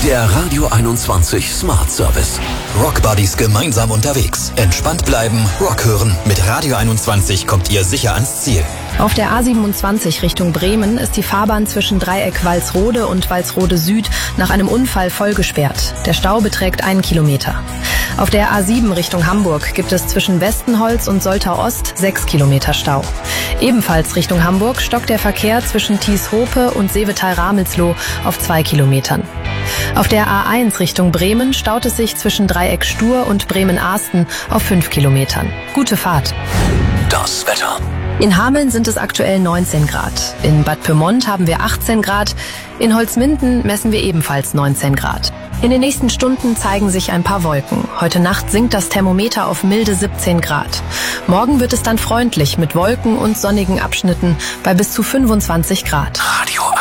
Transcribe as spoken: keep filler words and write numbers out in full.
Der Radio einundzwanzig Smart Service. Rock Buddies gemeinsam unterwegs. Entspannt bleiben, Rock hören. Mit Radio einundzwanzig kommt ihr sicher ans Ziel. Auf der A siebenundzwanzig Richtung Bremen ist die Fahrbahn zwischen Dreieck Walsrode und Walsrode Süd nach einem Unfall voll gesperrt. Der Stau beträgt einen Kilometer. Auf der A sieben Richtung Hamburg gibt es zwischen Westenholz und Soltau Ost sechs Kilometer Stau. Ebenfalls Richtung Hamburg stockt der Verkehr zwischen Thies-Hope und Seevetal-Ramelsloh auf zwei Kilometern. Auf der A eins Richtung Bremen staut es sich zwischen Dreieck Stur und Bremen-Ahsten auf fünf Kilometern. Gute Fahrt. Das Wetter. In Hameln sind es aktuell neunzehn Grad. In Bad Pyrmont haben wir achtzehn Grad. In Holzminden messen wir ebenfalls neunzehn Grad. In den nächsten Stunden zeigen sich ein paar Wolken. Heute Nacht sinkt das Thermometer auf milde siebzehn Grad. Morgen wird es dann freundlich mit Wolken und sonnigen Abschnitten bei bis zu fünfundzwanzig Grad. Radio